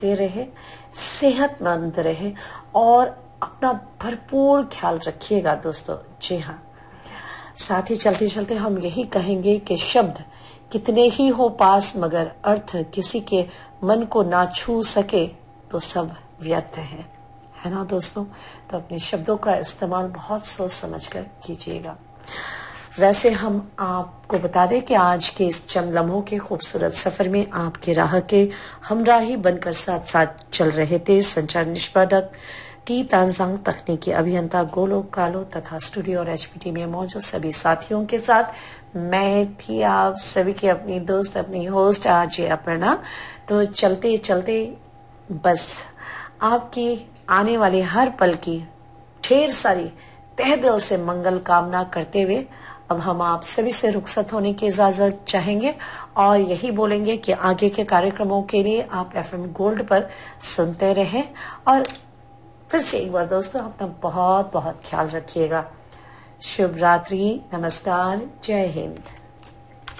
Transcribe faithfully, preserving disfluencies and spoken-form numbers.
रहे, सेहतमंद रहे और अपना भरपूर ख्याल रखिएगा दोस्तों। जी हाँ, साथ ही चलते चलते हम यही कहेंगे कि शब्द कितने ही हो पास मगर अर्थ किसी के मन को ना छू सके तो सब व्यर्थ है, है ना दोस्तों। तो अपने शब्दों का इस्तेमाल बहुत सोच समझ कर कीजिएगा। वैसे हम आपको बता दें कि आज के इस चंद लम्हों के खूबसूरत सफर में आपके राह के हमराही बनकर साथ साथ चल रहे थे संचार निष्पादक टी तानजांग, तकनीकी अभियंता गोलोक कालो तथा स्टूडियो और एचपीटी में मौजूद सभी साथियों के साथ मैं थी आप सभी की अपनी दोस्त, अपनी होस्ट आरजे अपर्णा। तो चलते चलते बस आपकी आने वाली हर पल की ढेर सारी तहे दिल से मंगल कामना करते हुए अब हम आप सभी से रुखसत होने की इजाजत चाहेंगे और यही बोलेंगे कि आगे के कार्यक्रमों के लिए आप एफएम गोल्ड पर सुनते रहें। और फिर से एक बार दोस्तों अपना बहुत बहुत ख्याल रखिएगा। शुभ रात्रि, नमस्कार, जय हिंद।